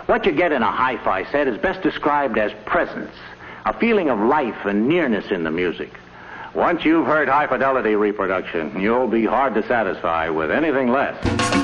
What you get in a hi-fi set is best described as presence, a feeling of life and nearness in the music. Once you've heard high-fidelity reproduction, you'll be hard to satisfy with anything less.